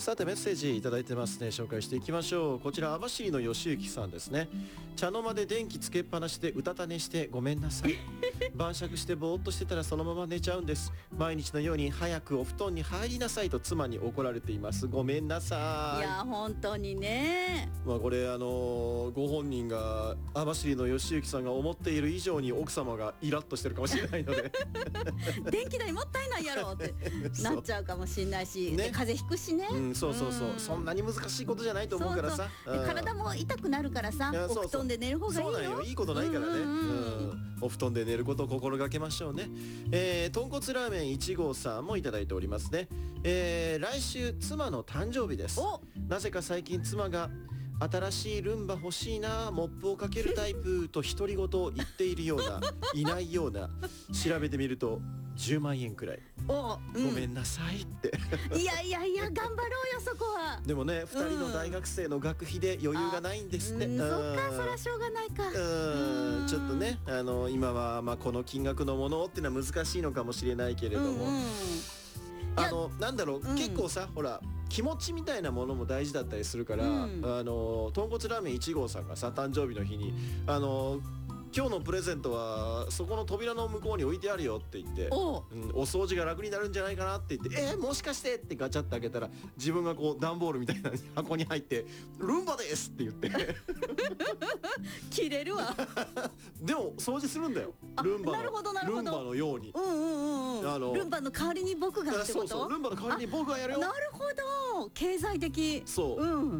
さてメッセージいただいてますね。紹介していきましょう。こちら網走の吉行さんですね。茶の間で電気つけっぱなしでうたた寝してごめんなさい。晩酌してぼーっとしてたらそのまま寝ちゃうんです。毎日のように早くお布団に入りなさいと妻に怒られています。ごめんなさい。 いや本当にね。 まあこれご本人が網走の吉行さんが思っている以上に奥様がイラッとしてるかもしれないので電気代もったいないやろってなっちゃうかもしれないし、ね、風邪ひくしね、 そうそんなに難しいことじゃないと思うからさ。 そうそう、体も痛くなるからさ、お布団で寝る方がいいよ。 そうなんよ、いいことないからね、お布団で寝ることを心がけましょうね。豚骨ラーメン1号さんもいただいておりますね。来週妻の誕生日です。なぜか最近妻が新しいルンバ欲しいな、モップをかけるタイプと独り言を言っているようないないような、調べてみると10万円くらい。ごめんなさいっていや頑張ろうよそこは。 でもね、2人の大学生の学費で余裕がないんですって。 そっか、そりゃしょうがないか。 ちょっとね、今はこの金額のものっていうのは難しいのかもしれないけれども、なんだろう、結構さ、ほら気持ちみたいなものも大事だったりするから、豚骨ラーメン1号さんがさ、誕生日の日に今日のプレゼントはそこの扉の向こうに置いてあるよって言って、お掃除が楽になるんじゃないかなって言って、もしかしてってガチャって開けたら、自分がこう段ボールみたいな箱に入ってルンバですって言って切れるわでも掃除するんだよ、ルンバのように。 ルンバの代わりに僕がってこと？ そう、ルンバの代わりに僕がやるよ。 なるほど、経済的。 そう、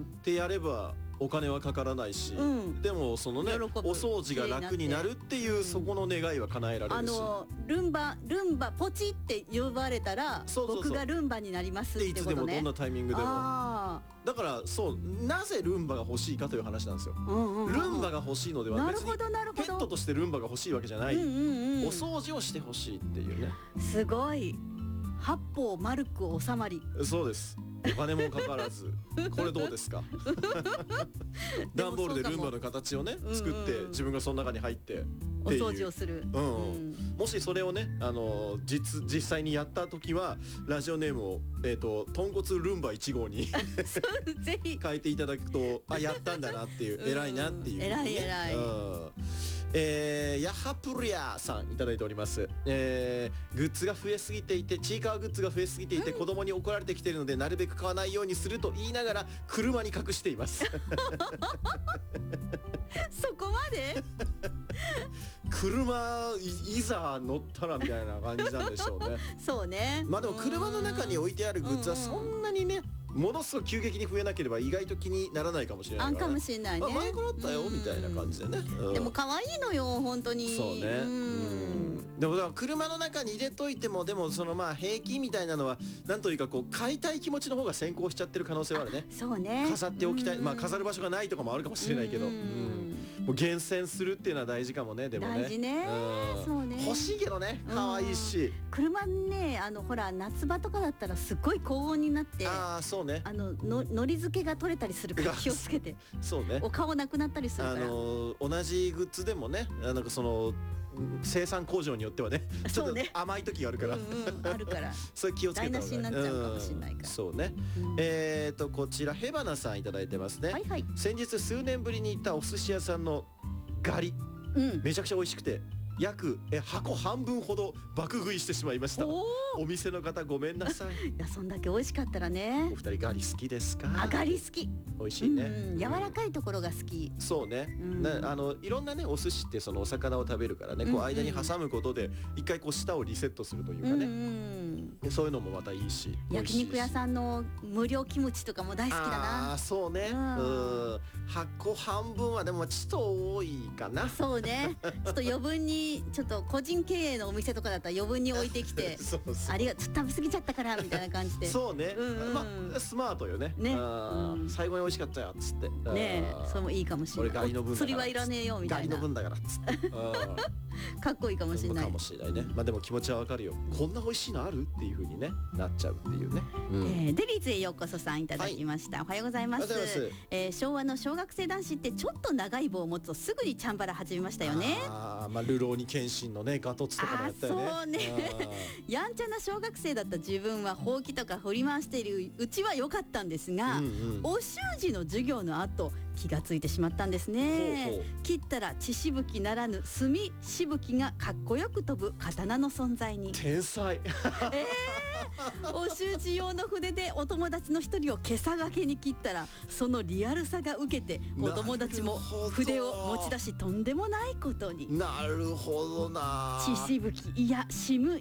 ってやればお金はかからないし、でもそのね、お掃除が楽になるっていう、そこの願いは叶えられるし、 ルンバポチって呼ばれたら僕がルンバになりますってことね。 いつでもどんなタイミングでも。だからなぜルンバが欲しいかという話なんですよ。ルンバが欲しいのでは別にペットとしてルンバが欲しいわけじゃない、お掃除をしてほしいっていうね。 すごい、八方丸く収まり。 そうです、お金もかからずこれどうですか段ボールでルンバの形をね作って自分がその中に入ってお掃除をする。 もしそれをね実際にやった時はラジオネームを豚骨ルンバ1号にぜひ変えていただくと、やったんだなっていう、偉いなっていう、 偉い。 ヤハプリアさんいただいております。グッズが増えすぎていて、ちいかわグッズが増えすぎていて、子供に怒られてきているのでなるべく買わないようにすると言いながら車に隠していますそこまで車いざ乗ったらみたいな感じなんでしょうねそうね。 でも車の中に置いてあるグッズはそんなにね、ものすごく急激に増えなければ意外と気にならないかもしれないから、 かもしれないね。 前からあったよみたいな感じでね。 でも可愛いのよ本当に。 そうね。でも車の中に入れといても、でもその平気みたいなのはなんというか買いたい気持ちの方が先行しちゃってる可能性はあるね。 そうね。 飾っておきたい、飾る場所がないとかもあるかもしれないけど、もう厳選するっていうのは大事かもね。でもね、 大事ね。そうね。 欲しいけどね、可愛いし。 車ね、ほら夏場とかだったらすっごい高温になって、 そうね、 のり付けが取れたりするから気をつけて。そうね。お顔なくなったりするから。 同じグッズでもね、なんかその生産工場によってはね、ちょっと甘い時があるから、 あるからそれ気をつけた方が台無しになっちゃうかもしれないから。 そうね。こちらヘバナさんいただいてますね。先日数年ぶりに行ったお寿司屋さんのガリ、めちゃくちゃ美味しくて、約箱半分ほど爆食いしてしまいました。お店の方ごめんなさい。 いや、そんだけ美味しかったらね。 お二人ガリ好きですか？ ガリ好き。 美味しいね。 柔らかいところが好き。 そうね。いろんなねお寿司ってそのお魚を食べるからね、間に挟むことで一回舌をリセットするというかね。そういうのもまたいいし。 焼肉屋さんの無料キムチとかも大好きだな。 そうね。箱半分はでもちょっと多いかな。 そうね。ちょっと余分にちょっと個人経営のお店とかだったら余分に置いてきてありがとう、食べ過ぎちゃったからみたいな感じで。 そうね。スマートよね。最後に美味しかったよっつってね。それもいいかもしれない。 俺ガリの分釣りはいらねえよみたいな。 ガリの分だからっつってかっこいいかもしれない。 かもしれないね。でも気持ちはわかるよ。こんな美味しいのあるっていう風にねなっちゃうっていうね。 デリーズへようこそさんいただきました。おはようございます。昭和の小学生男子ってちょっと長い棒を持つとすぐにチャンバラ始めましたよね。 流浪鬼剣心のねガトツとかもやったよね。 そうねやんちゃな小学生だった自分はほうきとか振り回しているうちは良かったんですが、お習字の授業の後気がついてしまったんですね。切ったら血しぶきならぬ墨しぶきがかっこよく飛ぶ刀の存在に。 天才お習字用の筆でお友達の一人を袈裟掛けに切ったら、そのリアルさが受けてお友達も筆を持ち出しとんでもないことに。 なるほどな。 血しぶき、いや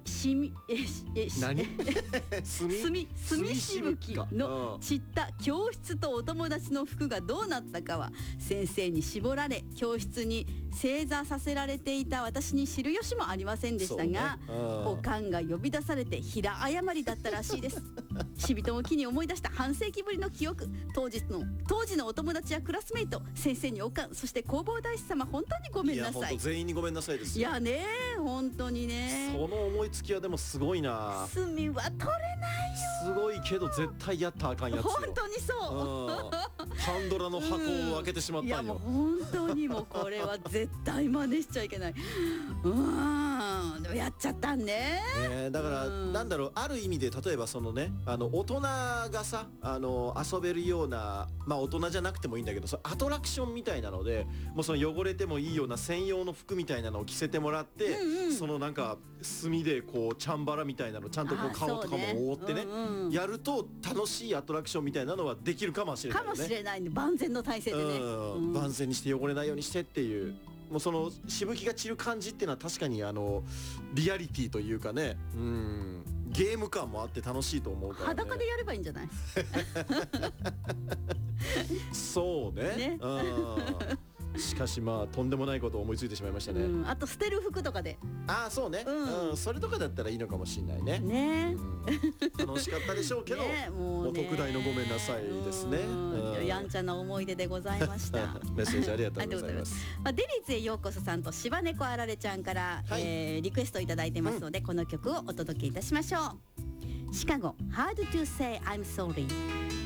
何墨しぶきの散った教室とお友達の服がどうなったかは先生に絞られ、教室に正座させられていた私に知る由もありませんでしたが、おかんが呼び出されて平謝りだったらしいです。しびとも機に思い出した半世紀ぶりの記憶、当時のお友達やクラスメイト、先生におかん、そして弘法大師様、本当にごめんなさい。 いや本当全員にごめんなさいですよ。 いやね、本当にね。 その思いつきはでもすごいな。 墨は取れないよ。 すごいけど絶対やったらあかんやつよ。 本当にそうパンドラの箱を開けてしまったんよ。 いやもう本当にもうこれは絶対真似しちゃいけない。でもやっちゃったんね。 だからなんだろう、ある意味で例えばそのね、大人がさ遊べるような、まあ大人じゃなくてもいいんだけど、そのアトラクションみたいなので、もうその汚れてもいいような専用の服みたいなのを着せてもらって、そのなんか墨でこうチャンバラみたいなのちゃんとこう顔とかも覆ってね、やると楽しいアトラクションみたいなのはできるかもしれないよね。 かもしれないね、万全の体制でね。 万全にして汚れないようにしてっていう。もうそのしぶきが散る感じっていうのは確かにリアリティというかね、ゲーム感もあって楽しいと思うからね。 裸でやればいいんじゃないそうね。しかしまあとんでもないことを思いついてしまいましたね。 あと捨てる服とかで。 そうね。それとかだったらいいのかもしれないね。楽しかったでしょうけど、もう特大のごめんなさいですね。 やんちゃな思い出でございました。 メッセージありがとうございます。 デリーズへようこそさんと柴猫あられちゃんからリクエストいただいてますので、この曲をお届けいたしましょう。シカゴ Hard to say I'm sorry。